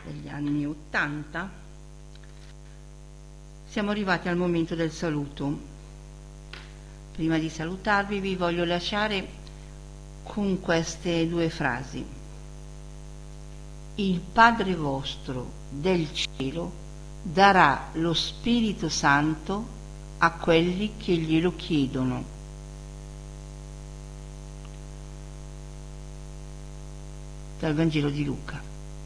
degli anni '80, siamo arrivati al momento del saluto. Prima di salutarvi vi voglio lasciare con queste due frasi. Il Padre vostro del cielo darà lo Spirito Santo a quelli che glielo chiedono. Dal Vangelo di Luca.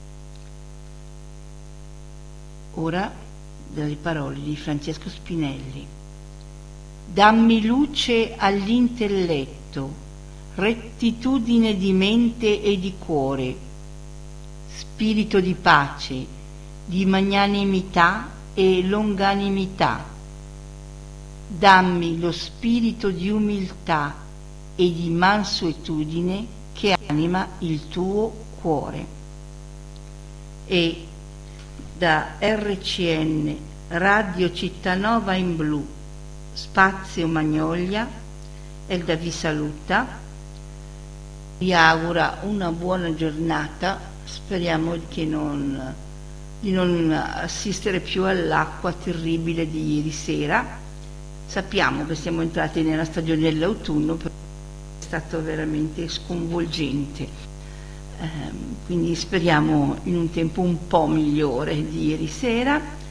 Ora dalle parole di Francesco Spinelli. Dammi luce all'intelletto, rettitudine di mente e di cuore, spirito di pace, di magnanimità e longanimità. Dammi lo spirito di umiltà e di mansuetudine che anima il tuo cuore. E da RCN Radio Cittanova in Blu, Spazio Magnolia, Elda vi saluta, vi augura una buona giornata, speriamo di non assistere più all'acqua terribile di ieri sera. Sappiamo che siamo entrati nella stagione dell'autunno, però è stato veramente sconvolgente. Quindi speriamo in un tempo un po' migliore di ieri sera.